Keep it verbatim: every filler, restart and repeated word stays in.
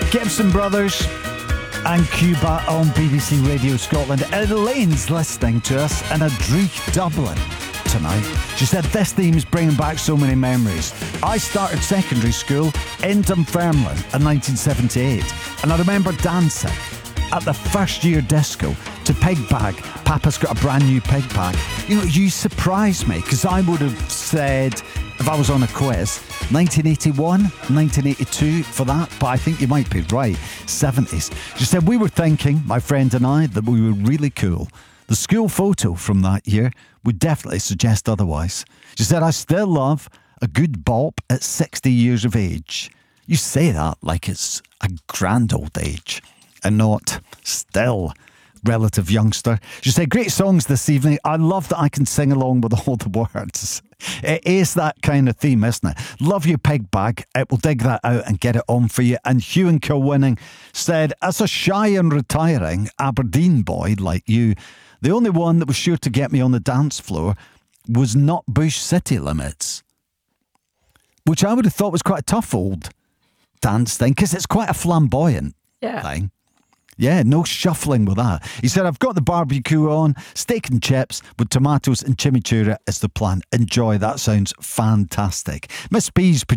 Gibson Brothers and Cuba on B B C Radio Scotland. Elaine's listening to us in Adreich, Dublin tonight. She said this theme's bringing back so many memories. I started secondary school in Dunfermline in nineteen seventy-eight, and I remember dancing at the first year disco to Pig Bag. Papa's got a brand new Pig Bag. You know, you surprised me, because I would have said, if I was on a quiz, nineteen eighty-one, nineteen eighty-two for that, but I think you might be right, seventies. She said, we were thinking, my friend and I, that we were really cool. The school photo from that year would definitely suggest otherwise. She said, I still love a good bop at sixty years of age. You say that like it's a grand old age and not still relative youngster. She said, great songs this evening. I love that I can sing along with all the words. It is that kind of theme, isn't it? Love your Pig Bag. It will dig that out and get it on for you. And Hugh and Kilwinning said, as a shy and retiring Aberdeen boy like you, the only one that was sure to get me on the dance floor was Not Bush City Limits, which I would have thought was quite a tough old dance thing, because it's quite a flamboyant yeah. thing. Yeah, no shuffling with that. He said, I've got the barbecue on, steak and chips with tomatoes and chimichurri is the plan. Enjoy, that sounds fantastic. Miss B's